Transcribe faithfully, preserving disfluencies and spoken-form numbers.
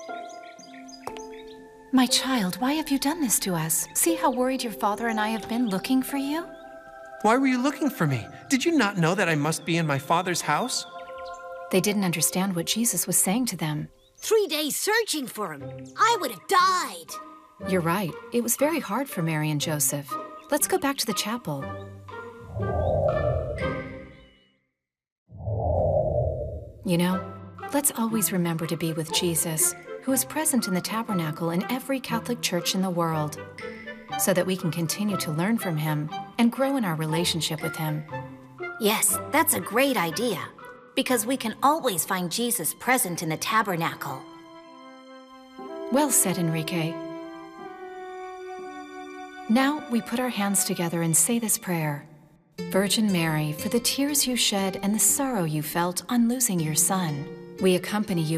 My child, why have you done this to us? See how worried your father and I have been looking for you? Why were you looking for me? Did you not know that I must be in my Father's house? They didn't understand what Jesus was saying to them. Three days searching for him. I would have died. You're right. It was very hard for Mary and Joseph. Let's go back to the chapel. You know, let's always remember to be with Jesus, who is present in the tabernacle in every Catholic church in the world, so that we can continue to learn from him and grow in our relationship with him. Yes, that's a great idea, because we can always find Jesus present in the tabernacle. Well said, Enrique. Now we put our hands together and say this prayer. Virgin Mary, for the tears you shed and the sorrow you felt on losing your son, we accompany you